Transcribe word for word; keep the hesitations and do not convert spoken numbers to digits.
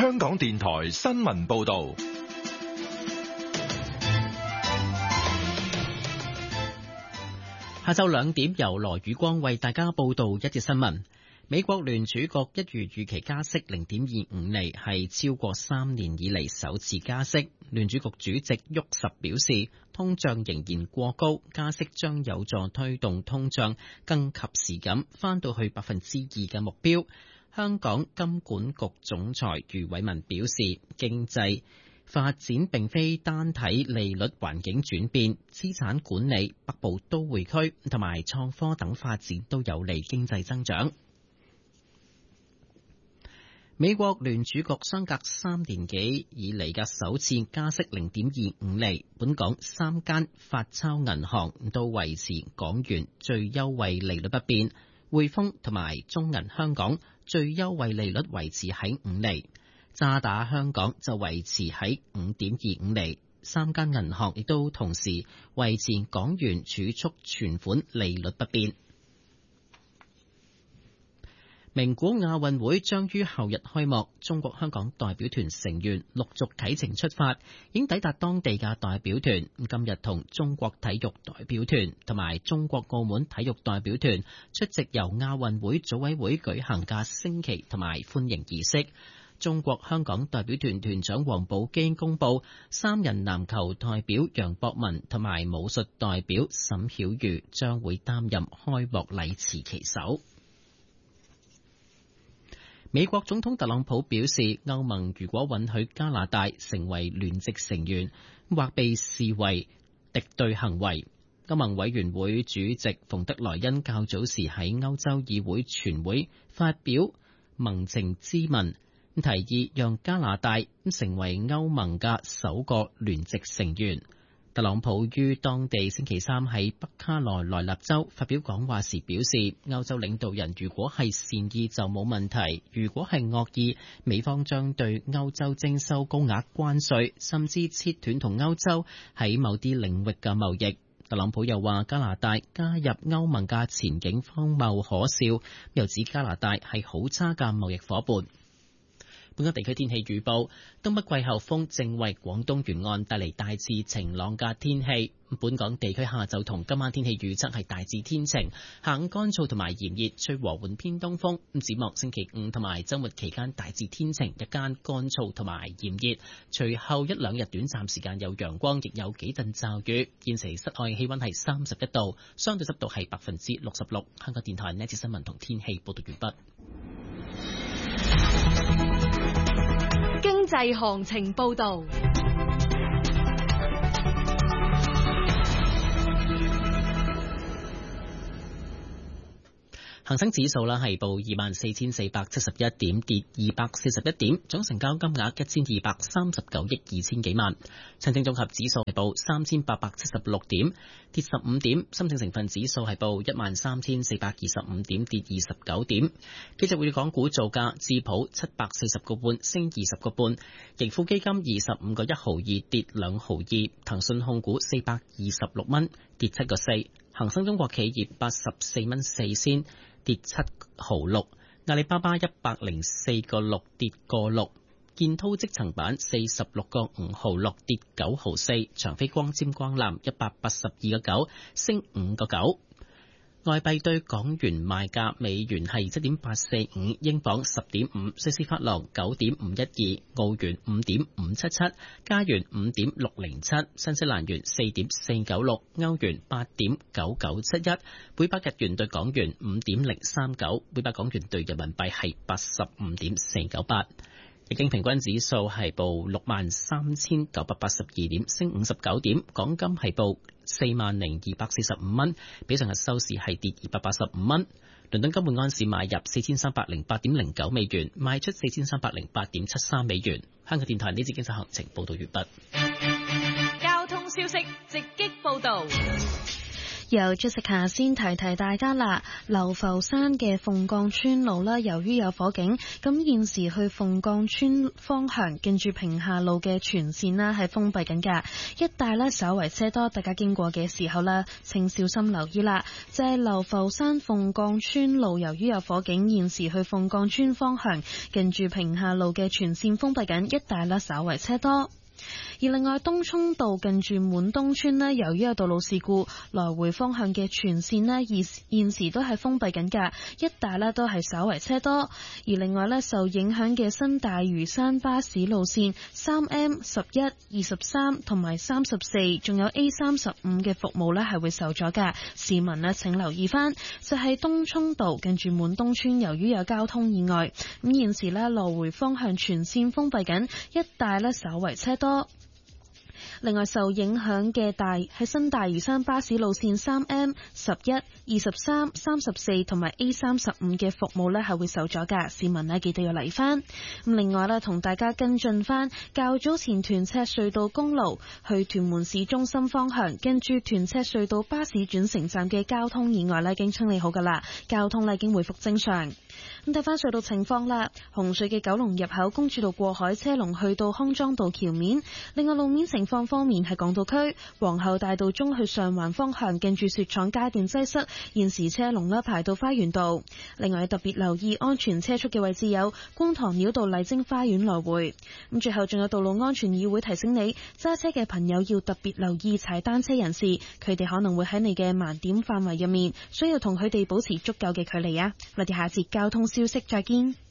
香港電台新聞報道。 下晝兩點，由羅宇光為大家報道一節新聞。美國聯儲局一如預期加息零點二五厘，係超過三年以嚟首次加息。聯儲局主席沃什表示，通脹仍然過高，加息將有助推動通脹更及時咁返到去百分之二嘅目標。香港金管局總裁余偉文表示，經濟發展並非單睇利率環境轉變，資產管理、北部都會區同埋創科等發展都有利經濟增長。美國聯儲局相隔三年幾以嚟嘅首次加息零點二五厘，本港三間發鈔銀行都維持港元最優惠利率不變，匯豐同埋中銀香港最優惠利率維持喺五厘。渣打香港就維持喺五點二五厘，三間銀行亦都同時維持港元儲蓄存款利率不變。名古亞運會將於後日開幕，中國香港代表團成員陸續啟程出發，已經抵達當地嘅代表團今日同中國體育代表團同埋中國澳門體育代表團出席由亞運會組委會舉行嘅升旗同埋歡迎儀式。中國香港代表團團長王寶基公布，三人籃球代表楊博文同埋武術代表沈曉瑜將會擔任開幕禮持旗手。美國總統特朗普表示，歐盟如果允許加拿大成為聯席成員，或被視為敵對行為。歐盟委員會主席馮德萊恩較早時喺歐洲議會全會發表盟情咨文，提議讓加拿大成為歐盟嘅首個聯席成員。特朗普於當地星期三喺北卡羅來納州發表講話時表示，歐洲領導人如果係善意就冇問題，如果係惡意，美方將對歐洲徵收高額關稅，甚至切斷同歐洲喺某啲領域嘅貿易。特朗普又話加拿大加入歐盟嘅前景荒謬可笑，又指加拿大係好差嘅貿易夥伴。本港地區天氣預報，東北季候風正為廣東沿岸帶嚟大致晴朗嘅天氣。本港地區下晝同今晚天氣預測係大致天晴，下午乾燥同埋炎熱，吹和緩偏東風。展望星期五同埋週末期間大致天晴，日間乾燥同埋炎熱，隨後一兩日短暫時間有陽光，亦有幾陣驟雨。現時室外氣溫係三十一度，相對濕度係百分之六十六。香港電台呢節新聞同天氣報道完畢。 經濟行情報道。 恒生指數啦係報二萬四千四百七十一點，跌二百四十一點，總成交金額一千二百三十九億二千幾萬。上證綜合指數係報三千八百七十六點，跌十五點。深證成分指數係報一萬三千四百二十五點，跌二十九點。幾隻匯港股造價：智普七百四十個半，升二十個半；盈富基金二十五個一毫二，跌兩毫二；騰訊控股四百二十六蚊，跌七個四；恒生中國企業八十四蚊四仙，跌七毫六，阿里巴巴一百零四個六，跌個六，建滔積層板四十六個五毫六，跌九毫四，長飛光纖光纜一百八十二個九，升五個九。外幣對港元賣價，美元係七點八四五，英鎊十點五，瑞士法郎九點五一二，澳元五點五七七，加元五點六零七，新西蘭元四點四九六，歐元八點九九七一，每百日元對港元五點零三九，每百港元對人民幣係八十五點四九八。日經平均指數係報六萬三千九百八十二點，升五十九點。港金係報四萬零二百四十五蚊，比上日收市係跌二百八十五蚊。倫敦金每安士買入四千三百零八點零九美元，賣出四千三百零八點七三美元。香港電台呢節經濟行情報道完畢。 交通消息直擊報道。 由 Jessica 先提提大家啦，流浮山嘅鳳崗村路啦，由於有火警，咁現時去鳳崗村方向近住屏廈路嘅全線啦係封閉緊㗎，一帶咧稍為車多，大家經過嘅時候啦，請小心留意啦。就係、是、流浮山鳳崗村路，由於有火警，現時去鳳崗村方向近住屏廈路嘅全線封閉緊，一帶咧稍為車多。而另外東涌道近住滿東村呢，由於有道路事故，來回方向嘅全線呢，現現時都係封閉緊㗎，一帶呢都係稍為車多。而另外呢，受影響嘅新大嶼山巴士路線三 M、十一、二十三同埋三十四，仲有 A 三十五嘅服務呢係會受阻㗎，市民呢請留意返。就係、是、東涌道近住滿東村，由於有交通意外，咁現時呢，來回方向全線封閉緊，一帶呢稍為車多。另外受影響嘅大係新大嶼山巴士路線三 M、十一、二十三、三十四同埋 A 三十五嘅服務呢係會受阻㗎，市民呢記得要嚟返。咁另外呢，同大家跟進返較早前屯赤隧道公路去屯門市中心方向，跟住屯赤隧道巴士轉乘站嘅交通意外呢已經清理好㗎啦，交通呢已經回復正常。咁睇翻隧道情況啦，紅隧嘅九龍入口公主道過海車龍去到康莊道橋面。另外路面情況方面係港島區皇后大道中去上環方向近住雪廠街段擠塞，現時車龍呢排到花園道。另外特別留意安全車速嘅位置有觀塘繞道麗晶花園來回。咁最後仲有道路安全議會提醒你，揸車嘅朋友要特別留意踩單車人士，佢哋可能會喺你嘅盲點範圍入面，需要同佢哋保持足夠嘅距離啊！我哋下節交通消息再見。